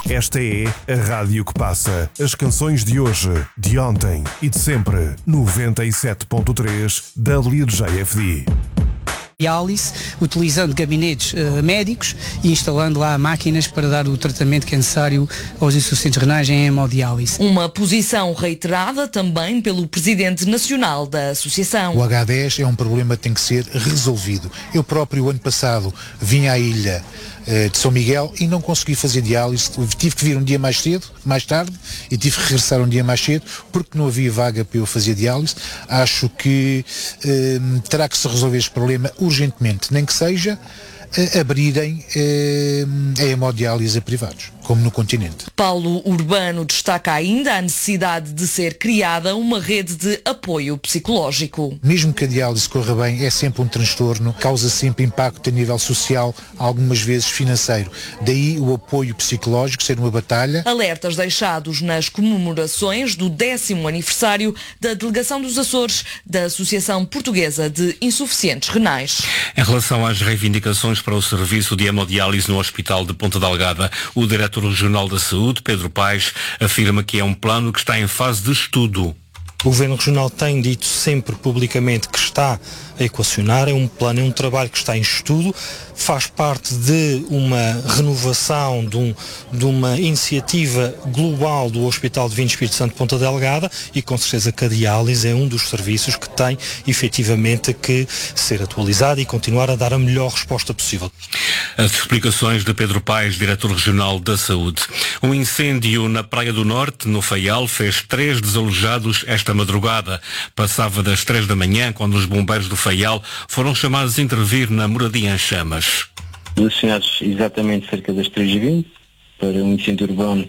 Esta é a rádio que passa as canções de hoje, de ontem e de sempre. 97.3 WJFD. Diálise, utilizando gabinetes médicos e instalando lá máquinas para dar o tratamento que é necessário aos insuficientes renais em hemodiálise. Uma posição reiterada também pelo Presidente Nacional da Associação. O H10 é um problema que tem que ser resolvido. Eu próprio, ano passado, vim à ilha de São Miguel e não consegui fazer diálise. Tive que vir um dia mais tarde, e tive que regressar um dia mais cedo porque não havia vaga para eu fazer diálise. Acho que terá que se resolver este problema urgentemente, nem que seja abrirem a hemodiálise a privados, como no continente. Paulo Urbano destaca ainda a necessidade de ser criada uma rede de apoio psicológico. Mesmo que a diálise corra bem, é sempre um transtorno, causa sempre impacto a nível social, algumas vezes financeiro. Daí o apoio psicológico ser uma batalha. Alertas deixados nas comemorações do 10º aniversário da Delegação dos Açores da Associação Portuguesa de Insuficientes Renais. Em relação às reivindicações para o serviço de hemodiálise no Hospital de Ponta Delgada, o Diretor Regional da Saúde, Pedro Paes, afirma que é um plano que está em fase de estudo. O Governo Regional tem dito sempre publicamente que está a equacionar, é um plano, é um trabalho que está em estudo, faz parte de uma renovação, de uma iniciativa global do Hospital Divino Espírito Santo de Ponta Delgada e com certeza que a diálise é um dos serviços que tem efetivamente que ser atualizado e continuar a dar a melhor resposta possível. As explicações de Pedro Paes, Diretor Regional da Saúde. Um incêndio na Praia do Norte, no Faial, fez 3 desalojados esta madrugada. Passava das 3 da manhã, quando os bombeiros do Faial foram chamados a intervir na moradia em chamas. Relacionados exatamente cerca das 3h20 para um incêndio urbano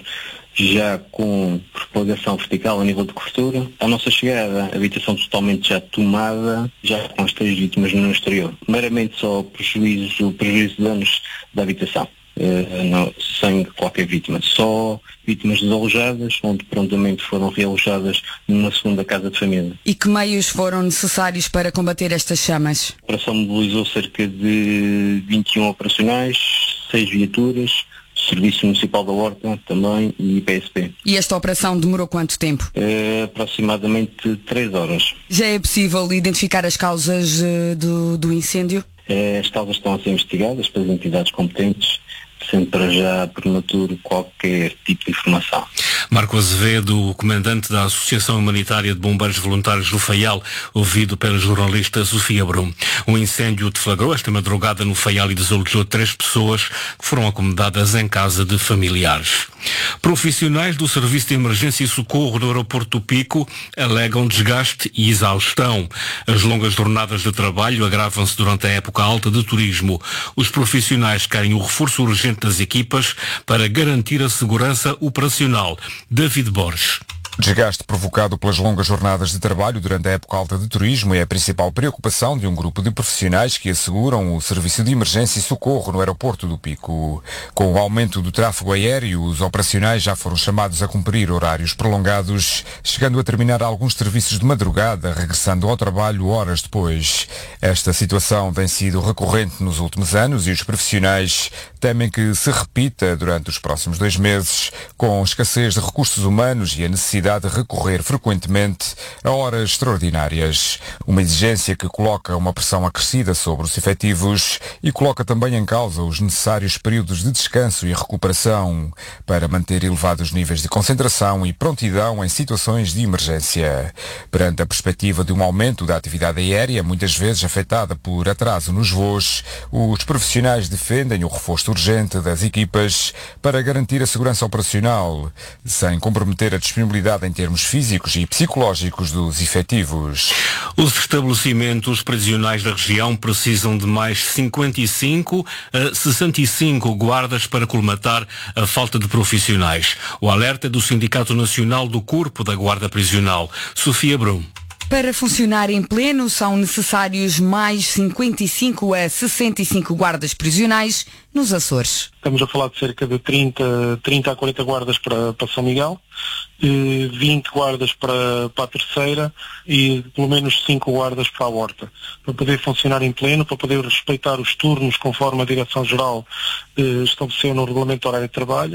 já com propagação vertical a nível de cobertura. A nossa chegada, a habitação totalmente já tomada, já com as 3 vítimas no exterior. Meramente só prejuízo de danos da habitação. Não, sem qualquer vítima, só vítimas desalojadas, onde prontamente foram realojadas numa segunda casa de família. E que meios foram necessários para combater estas chamas? A operação mobilizou cerca de 21 operacionais, 6 viaturas, Serviço Municipal da Horta também e PSP. E esta operação demorou quanto tempo? Aproximadamente 3 horas. Já é possível identificar as causas do incêndio? As causas estão a ser investigadas pelas entidades competentes, sendo para já prematuro qualquer tipo de informação. Marco Azevedo, o comandante da Associação Humanitária de Bombeiros Voluntários do Faial, ouvido pela jornalista Sofia Brum. Um incêndio deflagrou esta madrugada no Faial e desalojou 3 pessoas que foram acomodadas em casa de familiares. Profissionais do Serviço de Emergência e Socorro do Aeroporto do Pico alegam desgaste e exaustão. As longas jornadas de trabalho agravam-se durante a época alta de turismo. Os profissionais querem o reforço urgente das equipas para garantir a segurança operacional. David Borges. Desgaste provocado pelas longas jornadas de trabalho durante a época alta de turismo é a principal preocupação de um grupo de profissionais que asseguram o serviço de emergência e socorro no aeroporto do Pico. Com o aumento do tráfego aéreo, os operacionais já foram chamados a cumprir horários prolongados, chegando a terminar alguns serviços de madrugada, regressando ao trabalho horas depois. Esta situação tem sido recorrente nos últimos anos e os profissionais temem que se repita durante os próximos 2 meses, com escassez de recursos humanos e a necessidade de recorrer frequentemente a horas extraordinárias. Uma exigência que coloca uma pressão acrescida sobre os efetivos e coloca também em causa os necessários períodos de descanso e recuperação para manter elevados níveis de concentração e prontidão em situações de emergência. Perante a perspectiva de um aumento da atividade aérea, muitas vezes afetada por atraso nos voos, os profissionais defendem o reforço urgente das equipas para garantir a segurança operacional, sem comprometer a disponibilidade em termos físicos e psicológicos dos efetivos. Os estabelecimentos prisionais da região precisam de mais 55 a 65 guardas para colmatar a falta de profissionais. O alerta é do Sindicato Nacional do Corpo da Guarda Prisional. Sofia Brum. Para funcionar em pleno são necessários mais 55 a 65 guardas prisionais nos Açores. Estamos a falar de cerca de 30 a 40 guardas para São Miguel, 20 guardas para a Terceira e pelo menos 5 guardas para a Horta. Para poder funcionar em pleno, para poder respeitar os turnos conforme a Direção-Geral estabeleceu no Regulamento de Horário de Trabalho.